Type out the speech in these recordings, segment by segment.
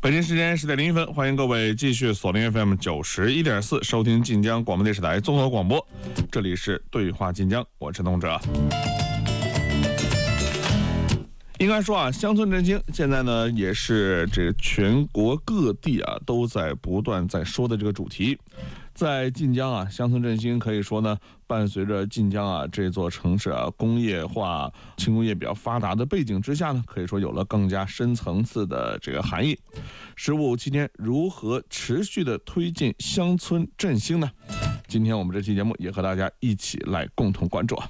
北京时间10点01分，欢迎各位继续锁定 FM 91.4，收听晋江广播电视台综合广播。这里是对话晋江，我是东哲。应该说啊，乡村振兴现在呢也是这全国各地啊都在不断在说的这个主题。在晋江啊，乡村振兴可以说呢，伴随着晋江啊这座城市啊工业化、轻工业比较发达的背景之下呢，可以说有了更加深层次的这个含义。十五期间如何持续的推进乡村振兴呢？今天我们这期节目也和大家一起来共同关注。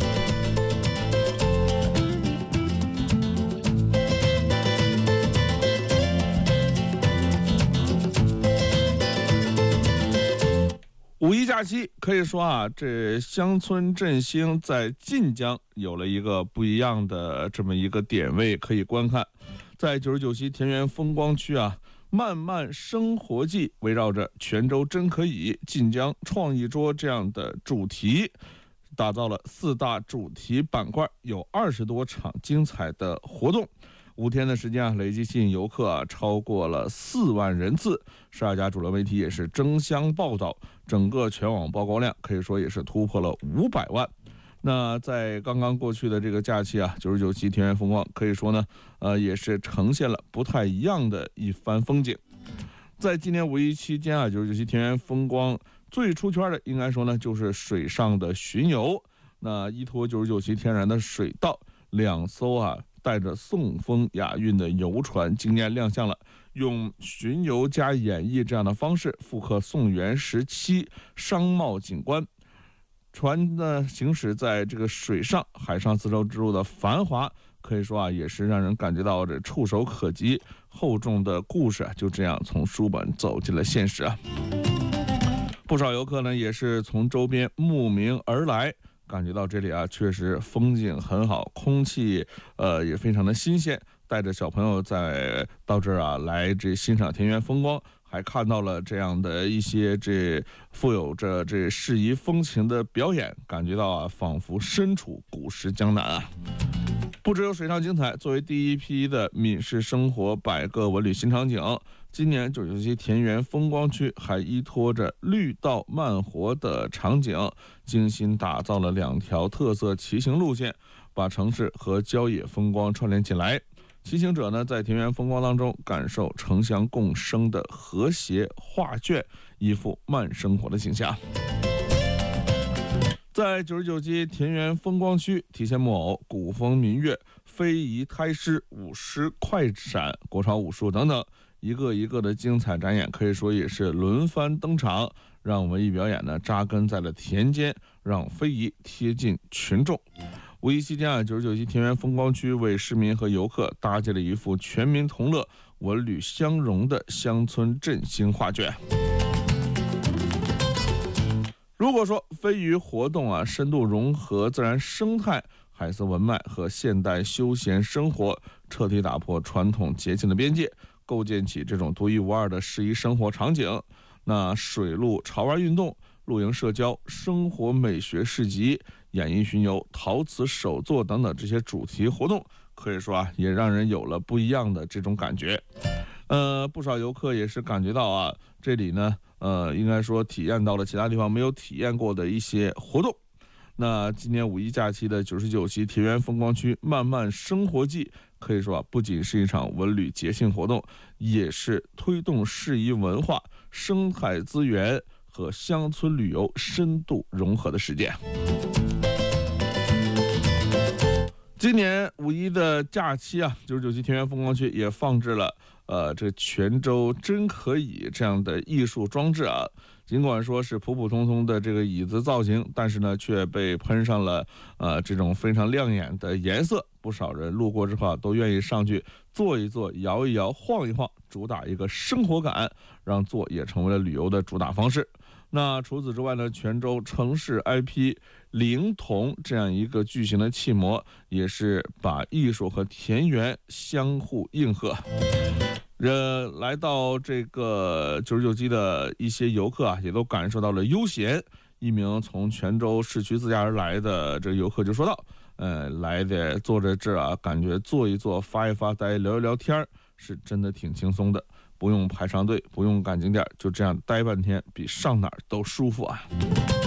五一假期可以说啊，这乡村振兴在晋江有了一个不一样的这么一个点位可以观看。在99期田园风光区啊，漫漫生活季围绕着泉州真可以、晋江创意桌这样的主题，打造了4大主题板块，有20多场精彩的活动。5天的时间啊，累计吸引游客啊超过了4万人次，12家主流媒体也是争相报道，整个全网曝光量可以说也是突破了500万。那在刚刚过去的这个假期啊，99期田园风光可以说呢，也是呈现了不太一样的一番风景。在今年5一期间啊，99期田园风光最出圈的应该说呢就是水上的巡游。那依托99期天然的水道，2艘啊带着宋风雅韵的游船惊艳亮相了，用巡游加演绎这样的方式复刻宋元时期商贸景观。船呢行驶在这个水上，海上丝绸之路的繁华，可以说啊也是让人感觉到这触手可及，厚重的故事就这样从书本走进了现实啊。不少游客呢也是从周边慕名而来，感觉到这里啊确实风景很好，空气也非常的新鲜，带着小朋友到这儿啊来这欣赏田园风光，还看到了这样的一些这富有着这适宜风情的表演，感觉到啊仿佛身处古时江南啊。不只有水上精彩，作为第一批的闽式生活100个文旅新场景，今年99期田园风光区还依托着绿道慢活的场景，精心打造了2条特色骑行路线，把城市和郊野风光串联起来。骑行者呢，在田园风光当中感受城乡共生的和谐画卷，一副慢生活的形象。在99期田园风光区，体现木偶、古风民乐、非遗胎诗、舞狮、快闪、国潮武术等等，一个一个的精彩展演，可以说也是轮番登场，让文艺表演呢扎根在了田间，让非遗贴近群众。5一期间啊，99期田园风光区为市民和游客搭建了一幅全民同乐、文旅相融的乡村振兴画卷。如果说非遗活动啊深度融合自然生态、海色文脉和现代休闲生活，彻底打破传统节庆的边界，构建起这种独一无二的适宜生活场景，那水陆潮玩运动、露营社交、生活美学市集、演艺巡游、陶瓷手作等等这些主题活动，可以说啊也让人有了不一样的这种感觉。不少游客也是感觉到啊，这里呢应该说体验到了其他地方没有体验过的一些活动。那今年5一假期的99期田园风光区漫漫生活季，可以说啊不仅是一场文旅节庆活动，也是推动适宜文化、生态资源和乡村旅游深度融合的事件。今年5一的假期啊，99期田园风光区也放置了这泉州真可以这样的艺术装置啊。尽管说是普普通通的这个椅子造型，但是呢却被喷上了这种非常亮眼的颜色，不少人路过之后啊都愿意上去坐一坐、摇一摇、晃一晃，主打一个生活感，让坐也成为了旅游的主打方式。那除此之外呢，泉州城市 IP 灵童这样一个巨型的砌模，也是把艺术和田园相互应和。来到这个99期的一些游客啊，也都感受到了悠闲。一名从泉州市区自驾而来的这个游客就说道：来坐在这儿啊，感觉坐一坐、发一发呆、聊一聊天，是真的挺轻松的。 不用排长队，不用赶景点，就这样待半天，比上哪儿都舒服啊。